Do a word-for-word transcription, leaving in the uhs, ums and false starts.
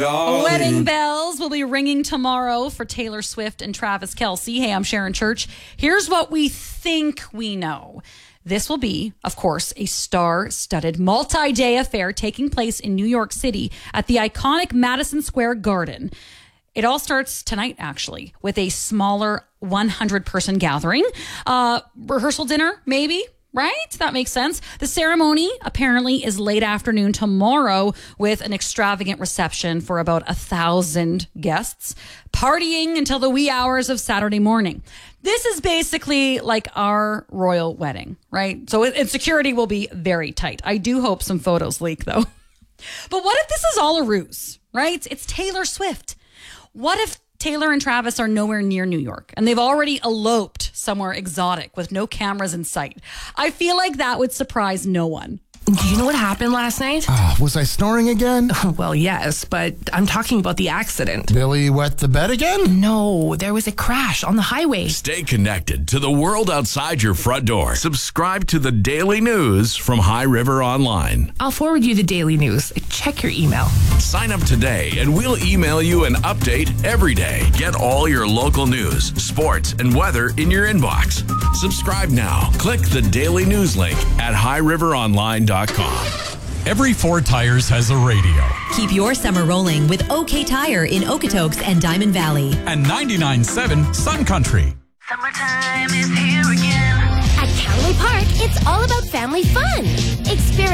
Wedding bells will be ringing tomorrow for Taylor Swift and Travis Kelce. Hey, I'm Sharon Church. Here's what we think we know. This will be, of course, a star-studded multi-day affair taking place in New York City at the iconic Madison Square Garden. It all starts tonight, actually, with a smaller one hundred person gathering. Uh, rehearsal dinner, maybe? Right? That makes sense. The ceremony apparently is late afternoon tomorrow with an extravagant reception for about a thousand guests, partying until the wee hours of Saturday morning. This is basically like our royal wedding, right? So and security will be very tight. I do hope some photos leak, though. But what if this is all a ruse, right? It's Taylor Swift. What if Taylor and Travis are nowhere near New York and they've already eloped somewhere exotic with no cameras in sight? I feel like that would surprise no one. Do you know what happened last night? Uh, was I snoring again? Well, yes, but I'm talking about the accident. Billy wet the bed again? No, there was a crash on the highway. Stay connected to the world outside your front door. Subscribe to the daily news from High River Online. I'll forward you the daily news. Check your email. Sign up today and we'll email you an update every day. Get all your local news, sports, and weather in your inbox. Subscribe now. Click the daily news link at high river online dot com. Every Ford Tires has a radio. Keep your summer rolling with OK Tire in Okotoks and Diamond Valley. And ninety-nine point seven Sun Country. Summertime is here again. At Callaway Park, it's all about family fun. Experience